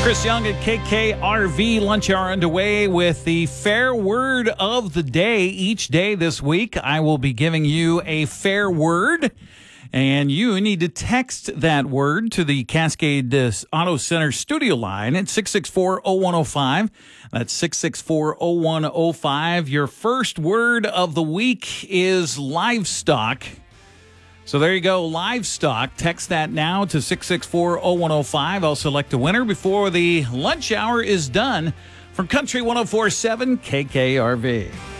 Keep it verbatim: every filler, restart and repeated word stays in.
Chris Young at K K R V. Lunch hour underway with the fair word of the day. Each day this week, I will be giving you a fair word, and you need to text that word to the Cascade uh, Auto Center studio line at six six four, oh one oh five. That's six six four, oh one oh five. Your first word of the week is livestock. So there you go, livestock. Text that now to six six four, oh one oh five. I'll select a winner before the lunch hour is done from Country one oh four point seven K K R V.